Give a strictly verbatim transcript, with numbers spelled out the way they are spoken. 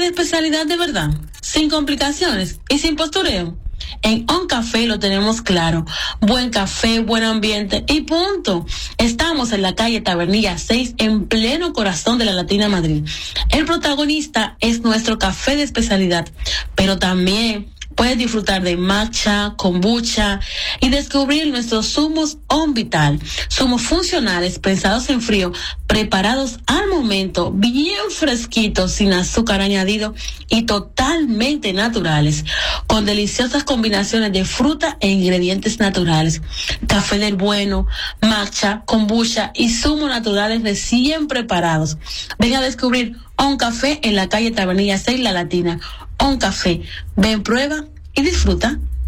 especialidad de verdad, sin complicaciones y sin postureo. En On Café lo tenemos claro. Buen café, buen ambiente y punto. Estamos en la calle Tabernilla seis, en pleno corazón de la Latina Madrid. El protagonista es nuestro café de especialidad, pero también puedes disfrutar de matcha, kombucha y descubrir nuestros zumos On Vital. Zumos funcionales, pensados en frío, preparados al momento, bien fresquitos, sin azúcar añadido y totalmente naturales, con deliciosas combinaciones de fruta e ingredientes naturales. Café del bueno, matcha, kombucha y zumos naturales recién preparados. Ven a descubrir On Café en la calle Tabernilla seis, La Latina. On Café. Ven, prueba y disfruta.